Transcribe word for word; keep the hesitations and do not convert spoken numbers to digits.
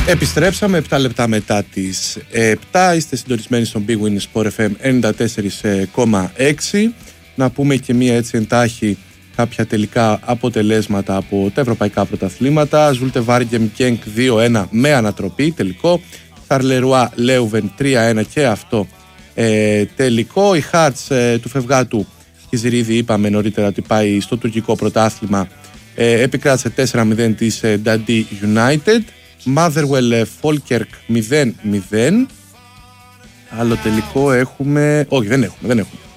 Επιστρέψαμε επτά λεπτά μετά τις επτά. Είστε συντονισμένοι στον Big Win Sport εφ εμ ενενήντα τέσσερα κόμμα έξι. Να πούμε και μία έτσι εντάχει κάποια τελικά αποτελέσματα από τα ευρωπαϊκά πρωταθλήματα. Ζούλτε Βάργεμ Γκένκ δύο ένα με ανατροπή τελικό. Χαρλερουά Λέουβεν τρία ένα και αυτό ε, τελικό. Η Χάρτς ε, του Φευγάτου Χιζηρίδη, είπαμε νωρίτερα ότι πάει στο τουρκικό πρωτάθλημα, ε, επικράτησε τέσσερα μηδέν της ε, Dundee United. Motherwell Falkirk μηδέν μηδέν. Άλλο τελικό έχουμε? Όχι, δεν έχουμε, δεν έχουμε.